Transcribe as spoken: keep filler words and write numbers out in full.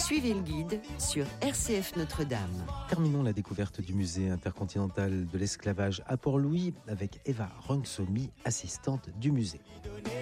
Suivez le guide sur R C F Notre-Dame. Terminons la découverte du musée intercontinental de l'esclavage à Port-Louis avec Eva Rungsomi, assistante du musée.